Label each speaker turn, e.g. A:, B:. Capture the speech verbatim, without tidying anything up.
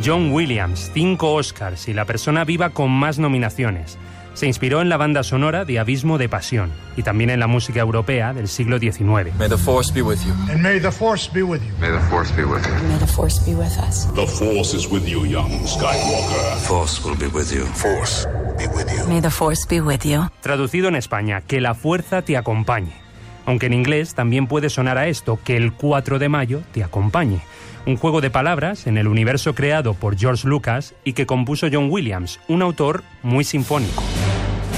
A: John Williams, cinco Oscars y la persona viva con más nominaciones. Se inspiró en la banda sonora de Abismo de Pasión y también en la música europea del siglo diecinueve.
B: May the Force be with you.
C: And may the Force be with you.
D: May the Force be with you.
E: May the Force be with us.
F: The Force is with you, young Skywalker.
G: Force will be with you.
F: Force be with you.
E: May the Force be with you.
A: Traducido en España, que la fuerza te acompañe. Aunque en inglés también puede sonar a esto, que el cuatro de mayo te acompañe. Un juego de palabras en el universo creado por George Lucas y que compuso John Williams, un autor muy sinfónico.